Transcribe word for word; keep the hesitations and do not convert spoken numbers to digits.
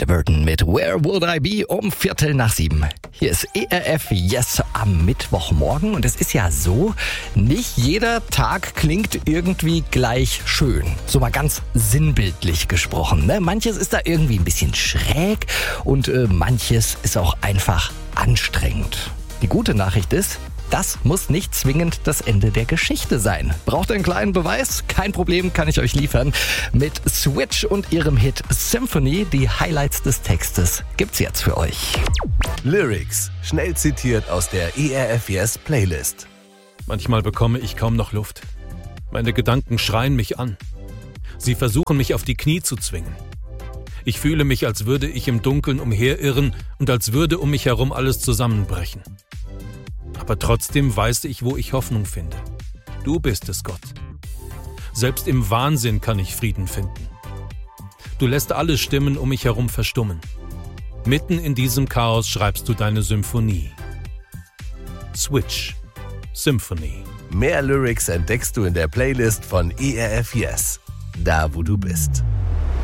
Peter Burton mit Where Would I Be um Viertel nach sieben. Hier ist E R F Yes am Mittwochmorgen und es ist ja so, nicht jeder Tag klingt irgendwie gleich schön. So mal ganz sinnbildlich gesprochen. Ne? Manches ist da irgendwie ein bisschen schräg und äh, manches ist auch einfach anstrengend. Die gute Nachricht ist, das muss nicht zwingend das Ende der Geschichte sein. Braucht ihr einen kleinen Beweis? Kein Problem, kann ich euch liefern. Mit Switch und ihrem Hit Symphony, die Highlights des Textes, gibt's jetzt für euch. Lyrics, schnell zitiert aus der E R F Yes Playlist. Manchmal bekomme ich kaum noch Luft. Meine Gedanken schreien mich an. Sie versuchen mich auf die Knie zu zwingen. Ich fühle mich, als würde ich im Dunkeln umherirren und als würde um mich herum alles zusammenbrechen. Aber trotzdem weiß ich, wo ich Hoffnung finde. Du bist es, Gott. Selbst im Wahnsinn kann ich Frieden finden. Du lässt alle Stimmen um mich herum verstummen. Mitten in diesem Chaos schreibst du deine Symphonie. Switch. Symphony. Mehr Lyrics entdeckst du in der Playlist von E R F Yes. Da, wo du bist.